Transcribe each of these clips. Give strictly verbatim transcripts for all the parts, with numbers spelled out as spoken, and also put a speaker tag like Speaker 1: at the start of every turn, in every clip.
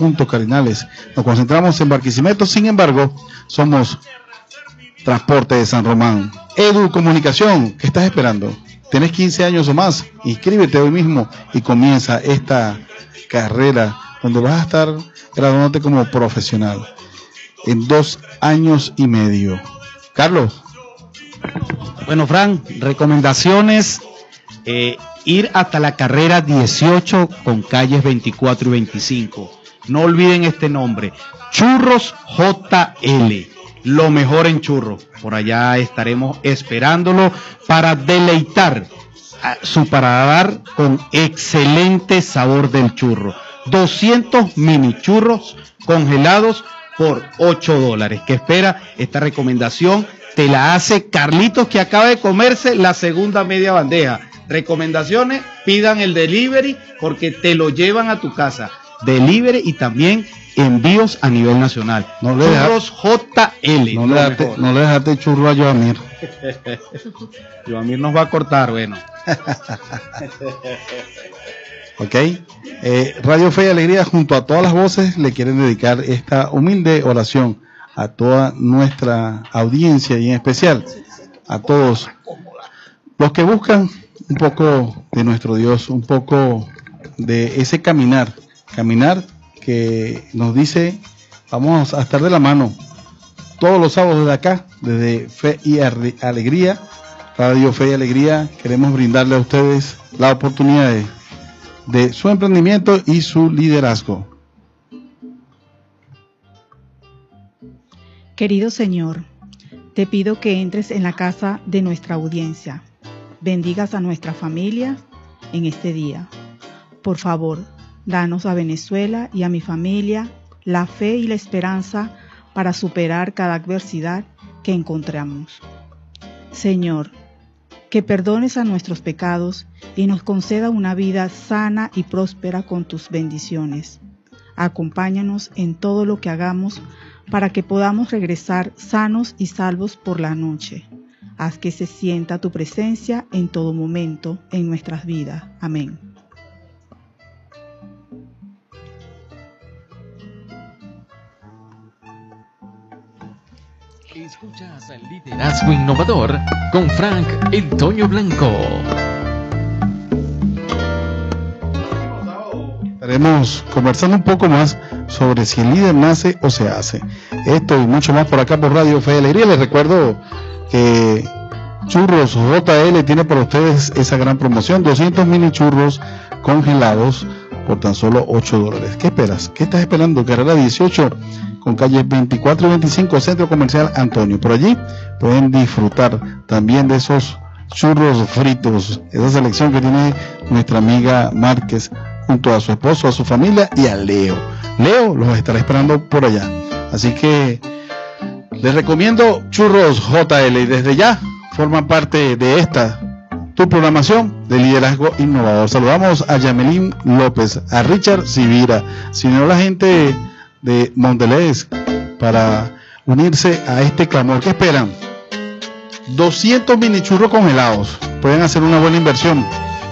Speaker 1: puntos cardinales. Nos concentramos en Barquisimeto, sin embargo, somos Transporte de San Román. Edu Comunicación, ¿qué estás esperando? ¿Tienes quince años o más? Inscríbete hoy mismo y comienza esta carrera donde vas a estar graduándote como profesional en dos años y medio. Carlos.
Speaker 2: Bueno, Fran, recomendaciones, eh, ir hasta la carrera dieciocho con calles veinticuatro y veinticinco. No olviden este nombre, Churros J L, lo mejor en churros. Por allá estaremos esperándolo para deleitar a su paladar con excelente sabor del churro. doscientos mini churros congelados por ocho dólares. ¿Qué espera? Esta recomendación te la hace Carlitos, que acaba de comerse la segunda media bandeja. Recomendaciones, pidan el delivery porque te lo llevan a tu casa. Delivery y también envíos a nivel nacional.
Speaker 1: No le
Speaker 2: Churros J L.
Speaker 1: No le dejaste, no le dejaste churro a Joamir.
Speaker 2: Joamir nos va a cortar, bueno.
Speaker 1: Ok. Eh, Radio Fe y Alegría, junto a todas las voces, le quieren dedicar esta humilde oración a toda nuestra audiencia y en especial a todos los que buscan un poco de nuestro Dios, un poco de ese caminar, caminar que nos dice, vamos a estar de la mano todos los sábados desde acá, desde Fe y Alegría, Radio Fe y Alegría. Queremos brindarle a ustedes la oportunidad de, de su emprendimiento y su liderazgo.
Speaker 3: Querido Señor, te pido que entres en la casa de nuestra audiencia, bendigas a nuestra familia en este día. Por favor, danos a Venezuela y a mi familia la fe y la esperanza para superar cada adversidad que encontramos. Señor, que perdones a nuestros pecados y nos conceda una vida sana y próspera con tus bendiciones. Acompáñanos en todo lo que hagamos para que podamos regresar sanos y salvos por la noche. Haz que se sienta tu presencia en todo momento en nuestras vidas. Amén.
Speaker 4: Escuchas el Liderazgo Innovador con Frank El Toño Blanco.
Speaker 1: Estaremos conversando un poco más sobre si el líder nace o se hace. Esto y mucho más por acá por Radio Fe y Alegría. Les recuerdo que Churros J L tiene para ustedes esa gran promoción, doscientos mini churros congelados por tan solo ocho dólares. ¿Qué esperas? ¿Qué estás esperando? Carrera dieciocho con calles veinticuatro y veinticinco, Centro Comercial Antonio. Por allí pueden disfrutar también de esos churros fritos, esa selección que tiene nuestra amiga Márquez junto a su esposo, a su familia y a Leo. Leo los estará esperando por allá. Así que les recomiendo Churros J L y desde ya forman parte de esta tu programación de liderazgo innovador. Saludamos a Yamelín López, a Richard Sivira, sino la gente de Mondelez para unirse a este clamor. ¿Qué esperan? doscientos mini churros congelados. Pueden hacer una buena inversión.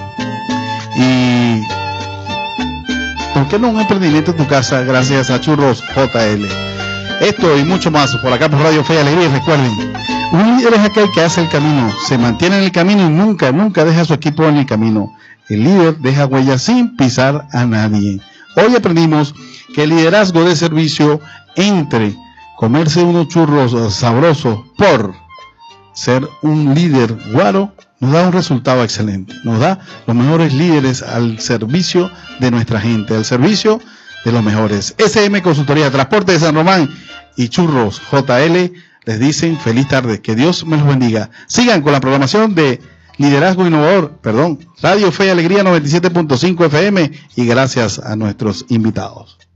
Speaker 1: Y ¿por qué no un emprendimiento en tu casa gracias a Churros J L? Esto y mucho más por acá por Radio Fe y Alegría. Y recuerden, un líder es aquel que hace el camino, se mantiene en el camino y nunca, nunca deja a su equipo en el camino. El líder deja huellas sin pisar a nadie. Hoy aprendimos que el liderazgo de servicio entre comerse unos churros sabrosos por ser un líder guaro nos da un resultado excelente, nos da los mejores líderes al servicio de nuestra gente, al servicio de los mejores. S M Consultoría, Transporte de San Román y Churros J L les dicen feliz tarde, que Dios me los bendiga. Sigan con la programación de Liderazgo Innovador, perdón, Radio Fe y Alegría noventa y siete punto cinco F M y gracias a nuestros invitados.